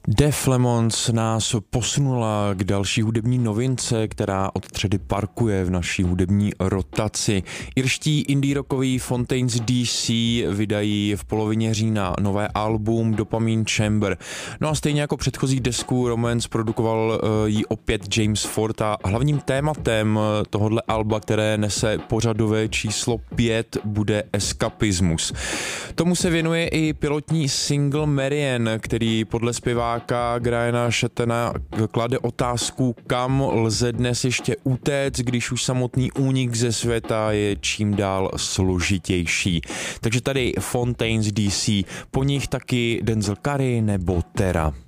Def Lemons nás posunula k další hudební novince, která od Tředy parkuje v naší hudební rotaci. Irští indie rockoví Fontaines DC vydají v polovině října nové album Dopamine Chamber. No a stejně jako předchozí desku Romance produkoval ji opět James Ford a hlavním tématem tohodle alba, které nese pořadové číslo 5, bude eskapismus. Tomu se věnuje i pilotní single Marian, který podle zpěváka Graena Shetana klade otázku, kam lze dnes ještě utéct, když už samotný únik ze světa je čím dál složitější. Takže tady Fontaines DC, po nich taky Denzel Curry nebo Terra.